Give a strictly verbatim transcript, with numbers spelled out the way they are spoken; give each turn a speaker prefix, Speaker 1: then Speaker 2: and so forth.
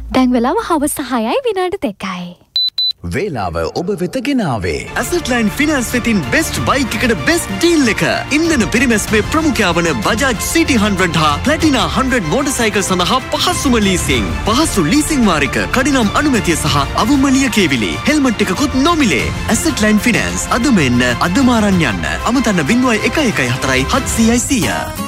Speaker 1: දැන් වෙලාව හවස හයයි විනාඩි දෙකයි.
Speaker 2: වේලාව ඔබ වෙත ගෙනාවේ
Speaker 3: Asset Line Finance වෙතින් best bike එකට best deal එක. ඉන්ධන පිරිමැස්මේ ප්‍රමුඛයා වන Bajaj City one hundred හා Platina one hundred motorcycle සඳහා පහසුම leasing. පහසු leasing වාරික, කඩිනම් අනුමැතිය සහ අවම ලියකියවිලි. හෙල්මට් එකකුත් නොමිලේ. Asset Line Finance අදම එන්න අදම අරන් යන්න. අමතන්න zero one one four හතයි හත්සියයි සියය.